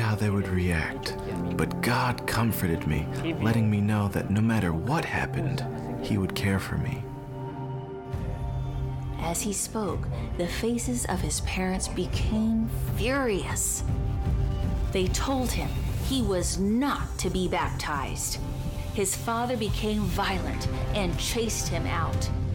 how they would react, but God comforted me, letting me know that no matter what happened, He would care for me. As he spoke, the faces of his parents became furious. They told him he was not to be baptized. His father became violent and chased him out.